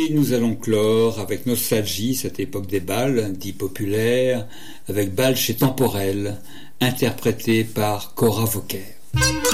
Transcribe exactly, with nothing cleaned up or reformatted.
Et nous allons clore avec nostalgie cette époque des bals, dit populaire, avec Bal chez Temporel, interprété par Cora Vauquer.